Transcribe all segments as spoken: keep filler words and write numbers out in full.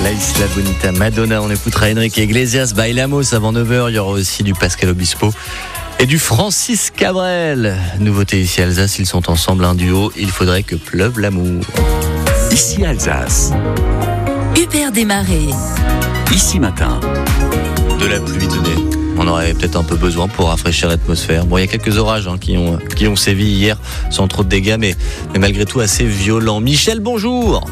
La Isla Bonita, Madonna. On écoutera Enrique Iglesias, Bailamos avant neuf heures. Il y aura aussi du Pascal Obispo et du Francis Cabrel. Nouveauté ici à Alsace, ils sont ensemble un duo. Il faudrait que pleuve l'amour. Ici Alsace. Hubert Desmarais. Ici matin. De la pluie, tenez. On aurait peut-être un peu besoin pour rafraîchir l'atmosphère. Bon, il y a quelques orages hein, qui ont qui ont sévi hier, sans trop de dégâts, mais, mais malgré tout assez violents. Michel, bonjour.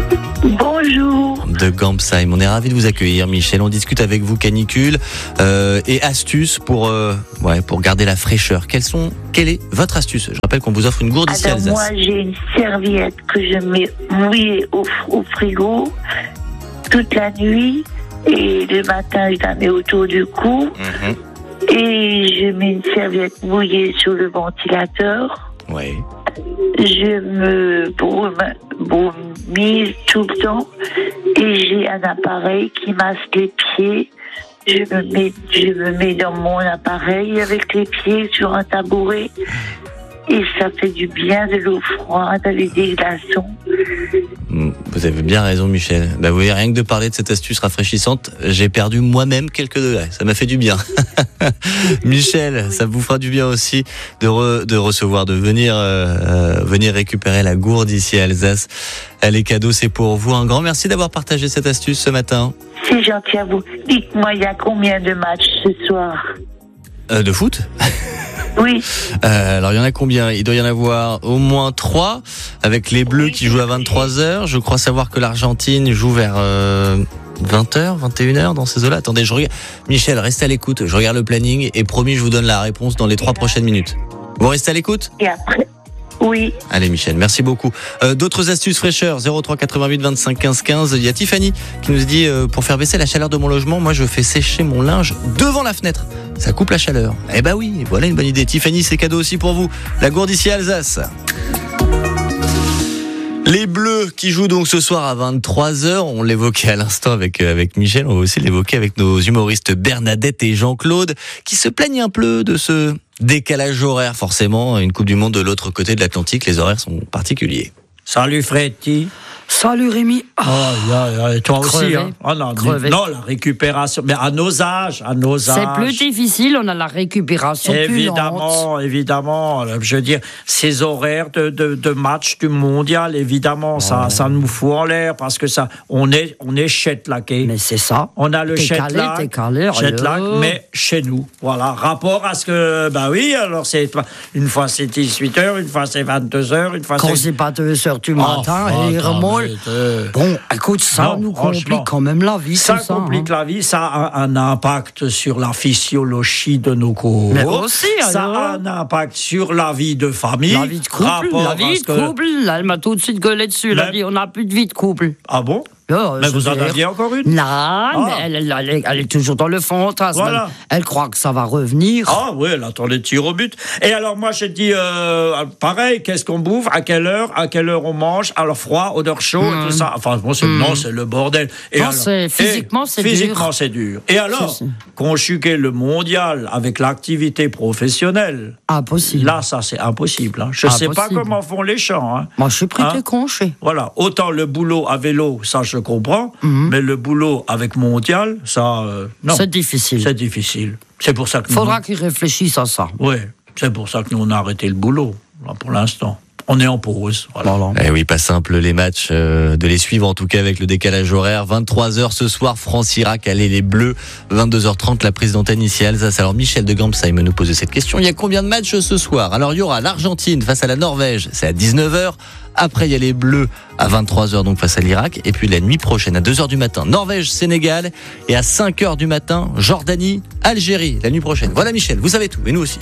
Bonjour. De Gampsheim, on est ravis de vous accueillir, Michel. On discute avec vous canicule euh, et astuces pour euh, ouais pour garder la fraîcheur. Quelles sont quelle est votre astuce? Je rappelle qu'on vous offre une gourde ici à Alors Alsace. moi j'ai une serviette que je mets mouillée au, au frigo toute la nuit et le matin je la mets autour du cou Mmh. et je mets une serviette mouillée sur le ventilateur. Oui. Je me brume, brumise tout le temps et j'ai un appareil qui masse les pieds. Je me mets, je me mets dans mon appareil avec les pieds sur un tabouret et ça fait du bien, de l'eau froide avec des glaçons. Vous avez bien raison, Michel. Bah, vous voyez, rien que de parler de cette astuce rafraîchissante, j'ai perdu moi-même quelques degrés. Ça m'a fait du bien. Michel, ça vous fera du bien aussi de, re, de recevoir, de venir, euh, venir récupérer la gourde ici à Alsace. Elle est cadeau, c'est pour vous. Un grand merci d'avoir partagé cette astuce ce matin. C'est gentil à vous. Dites-moi, il y a combien de matchs ce soir? Euh, de foot? Oui. Euh, alors il y en a combien? Il doit y en avoir au moins trois, avec les Bleus qui jouent à vingt-trois heures. Je crois savoir que l'Argentine joue vers euh, vingt heures, vingt et une heures dans ces eaux-là. Attendez, je regarde. Michel, restez à l'écoute. Je regarde le planning et promis, je vous donne la réponse dans les trois prochaines minutes. Vous restez à l'écoute? Et après? Oui. Allez Michel, merci beaucoup. Euh, d'autres astuces fraîcheur, zéro trois quatre-vingt-huit vingt-cinq quinze quinze. Il y a Tiffany qui nous dit euh, pour faire baisser la chaleur de mon logement, moi je fais sécher mon linge devant la fenêtre. Ça coupe la chaleur. Eh bah oui, voilà une bonne idée. Tiffany, c'est cadeau aussi pour vous. La gourde ici à Alsace. Les Bleus qui jouent donc ce soir à vingt-trois heures, on l'évoquait à l'instant avec avec Michel, on va aussi l'évoquer avec nos humoristes Bernadette et Jean-Claude qui se plaignent un peu de ce décalage horaire. Forcément, une Coupe du Monde de l'autre côté de l'Atlantique, les horaires sont particuliers. Salut Freddy. Salut Rémi. Oh, yeah, yeah. Et toi Crevé. aussi, hein. Oh, non, Crevé. non, la récupération. Mais à nos âges, à nos âges. C'est plus difficile, on a la récupération Évidemment, plus lente. évidemment. Je veux dire, ces horaires de, de, de match du mondial, évidemment, ça, ça nous fout en l'air parce que ça, on est, on est jet-lagué. Mais c'est ça. On a le T'es jet-lag, calé, t'es calé, jet-lag, alors. mais chez nous. Voilà. Rapport à ce que, bah oui, alors c'est, une fois c'est dix-huit heures, une fois c'est vingt-deux heures, une fois Quand c'est. c'est pas deux heures du Oh, matin, et il attends, remonte. mais, euh, Bon, écoute, ça non, nous franchement, complique quand même la vie. Ça tout ça, complique hein. la vie, ça a un impact sur la physiologie de nos corps. Mais aussi, ça alors. a un impact sur la vie de famille. La vie de couple, rapport la à vie ce de que- couple, là, elle m'a tout de suite gueulé dessus. Elle a Mais- dit, on n'a plus de vie de couple. Ah bon? Oh, Mais je vous veux en dire, aviez encore une? Non, mais elle, elle, elle est, elle est toujours dans le fantasme. Voilà. Elle, elle croit que ça va revenir. Ah oui, elle attend les tirs au but. Et alors moi j'ai dit, euh, pareil, qu'est-ce qu'on bouffe, à quelle heure, à quelle heure on mange, alors froid, odeur chaud, et tout ça. Enfin bon, c'est, non, c'est le bordel. Et Non, alors- c'est- physiquement, et c'est Physiquement dur. c'est dur. Et alors, C'est- c'est- conjuguer le mondial avec l'activité professionnelle, Impossible. là ça c'est impossible. Hein. Je ne sais pas Impossible. comment font les gens. Hein. Moi, je suis pris Hein de conché. Voilà, autant le boulot à vélo, ça je comprends, mais le boulot avec mondial, ça, euh, non. C'est difficile. C'est difficile. C'est pour ça que Faudra nous... qu'ils réfléchissent à ça. Oui, c'est pour ça que nous on a arrêté le boulot, là, pour l'instant. On est en pause. Voilà. Voilà. Eh oui, pas simple les matchs, euh, de les suivre en tout cas avec le décalage horaire. vingt-trois heures ce soir, France-Irak, allez les Bleus. vingt-deux heures trente, la prise d'antenne ici à Alsace. Alors Michel de Gampsheim nous posait cette question. Il y a combien de matchs ce soir? Alors il y aura l'Argentine face à la Norvège, c'est à dix-neuf heures. Après il y a les Bleus à vingt-trois heures donc face à l'Irak. Et puis la nuit prochaine à deux heures du matin, Norvège-Sénégal. Et à cinq heures du matin, Jordanie-Algérie. La nuit prochaine. Voilà Michel, vous savez tout. Et nous aussi.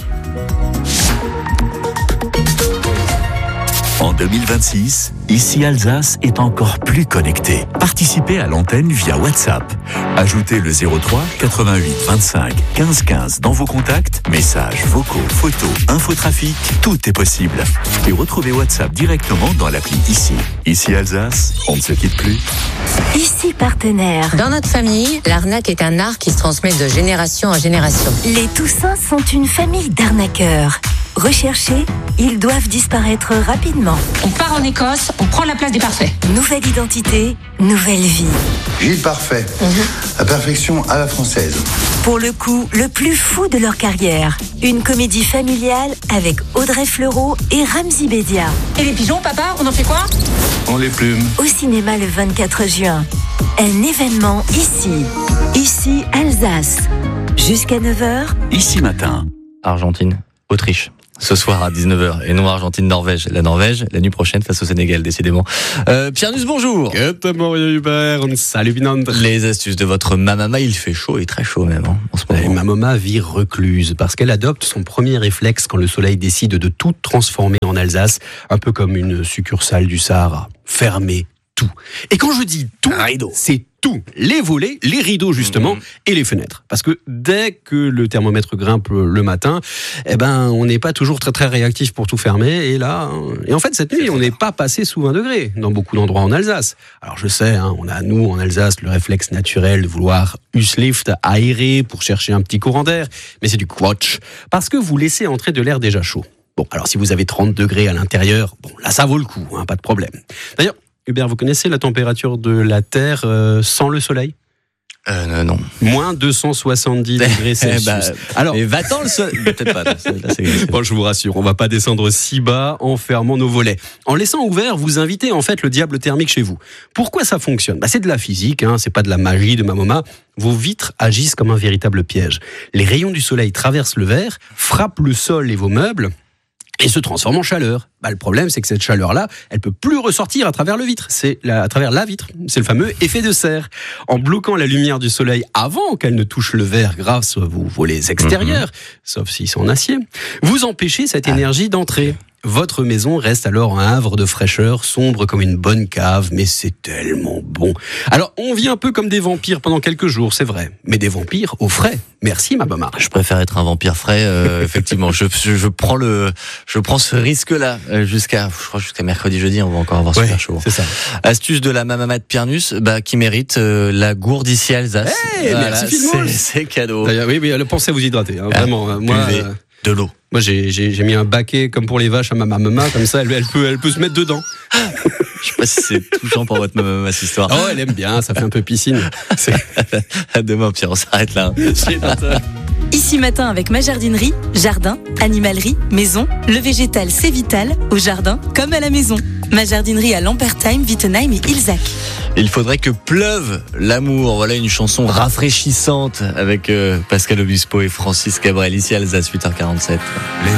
En deux mille vingt-six, ici Alsace est encore plus connecté. Participez à l'antenne via WhatsApp. Ajoutez le zéro trois quatre-vingt-huit vingt-cinq quinze quinze dans vos contacts, messages, vocaux, photos, infotrafic, tout est possible. Et retrouvez WhatsApp directement dans l'appli Ici. Ici Alsace, on ne se quitte plus. Ici partenaire. Dans notre famille, l'arnaque est un art qui se transmet de génération en génération. Les Toussins sont une famille d'arnaqueurs. Recherchés, ils doivent disparaître rapidement. On part en Écosse, on prend la place des parfaits. Nouvelle identité, nouvelle vie. Gilles Parfait, la perfection à la française. Pour le coup, le plus fou de leur carrière. Une comédie familiale avec Audrey Fleurot et Ramzy Bédia. Et les pigeons, papa, on en fait quoi? On les plume. Au cinéma le vingt-quatre juin. Un événement ici. Ici, Alsace. Jusqu'à neuf heures. Ici matin. Argentine, Autriche. Ce soir à dix-neuf heures. Et non Argentine-Norvège. La Norvège, la nuit prochaine face au Sénégal, décidément. Euh, Pierre Nuss, bonjour. Hubert. Salut Binand. Les astuces de votre mamama, il fait chaud et très chaud même, hein, en ce moment. Et ma maman vit recluse parce qu'elle adopte son premier réflexe quand le soleil décide de tout transformer en Alsace, un peu comme une succursale du Sahara. Fermer tout. Et quand je dis tout, c'est tout. Les volets, les rideaux justement, mmh. et les fenêtres. Parce que dès que le thermomètre grimpe le matin, eh ben, on n'est pas toujours très très réactif pour tout fermer. Et là, et en fait cette nuit, on n'est pas passé sous vingt degrés dans beaucoup d'endroits en Alsace. Alors je sais, hein, on a nous en Alsace le réflexe naturel de vouloir Uslift, aérer pour chercher un petit courant d'air, mais c'est du quatsch. Parce que vous laissez entrer de l'air déjà chaud. Bon, alors si vous avez trente degrés à l'intérieur, bon là ça vaut le coup, hein, pas de problème. D'ailleurs, Hubert, vous connaissez la température de la Terre euh, sans le soleil ? Euh, non. Moins deux cent soixante-dix degrés Celsius. bah, Alors, mais va-t'en le soleil. Peut-être pas. Là, c'est... Bon, je vous rassure, on va pas descendre si bas en fermant nos volets. En laissant ouvert, vous invitez en fait le diable thermique chez vous. Pourquoi ça fonctionne ? Bah, c'est de la physique, hein, c'est pas de la magie de ma maman. Vos vitres agissent comme un véritable piège. Les rayons du soleil traversent le verre, frappent le sol et vos meubles, et se transforme en chaleur. Bah, le problème, c'est que cette chaleur-là, elle peut plus ressortir à travers le vitre. C'est la, à travers la vitre. C'est le fameux effet de serre. En bloquant la lumière du soleil avant qu'elle ne touche le verre grâce aux volets extérieurs, mmh. sauf s'ils sont en acier, vous empêchez cette énergie d'entrer. Votre maison reste alors un havre de fraîcheur, sombre comme une bonne cave, mais c'est tellement bon. Alors, on vit un peu comme des vampires pendant quelques jours, c'est vrai, mais des vampires au frais. Merci, ma maman. Je préfère être un vampire frais, euh, effectivement. Je, je, je prends le, je prends ce risque-là jusqu'à, je crois jusqu'à mercredi, jeudi, on va encore avoir super ouais, chaud. C'est ça. Astuce de la mamama de Pierre Nuss, bah, qui mérite euh, la gourde ici Alsace. Hey, voilà, merci c'est, c'est cadeau. D'ailleurs, oui, oui, pensez à vous hydrater, hein, vraiment. Ah, moi, buvez euh, de l'eau. Moi, j'ai, j'ai, j'ai mis un baquet comme pour les vaches à ma maman, comme ça, elle, elle peut, elle peut se mettre dedans. Je sais pas si c'est touchant pour votre maman, cette histoire. Oh, elle aime bien, ça fait un peu piscine. C'est... À demain, Pierre, on s'arrête là. Ici matin avec ma jardinerie, jardin, animalerie, maison, le végétal c'est vital, au jardin comme à la maison. Ma jardinerie à Lampertheim, Wittenheim et Ilzach. Il faudrait que pleuve l'amour. Voilà une chanson rafraîchissante avec euh, Pascal Obispo et Francis Cabrel ici à Alsace, huit heures quarante-sept.